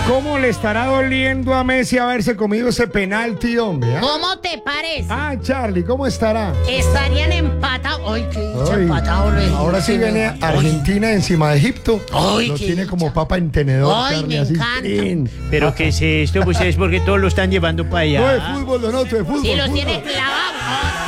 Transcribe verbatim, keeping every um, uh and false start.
¿Cómo le estará doliendo a Messi haberse comido ese penalti, hombre? ¿Ah? ¿Cómo te parece? Ah, Charlie, ¿cómo estará? Estarían empatados. Ay, qué dicho Ay, empatados. Luis. ahora sí viene Argentina encima de Egipto. Ay, Lo qué tiene dicha. como papa en tenedor, Ay, Charlie, me así. encanta. tin. Pero ¿qué es esto? Pues es porque todos lo están llevando para allá. No de fútbol, no, no, de fútbol. Si los fútbol. tienes clavados.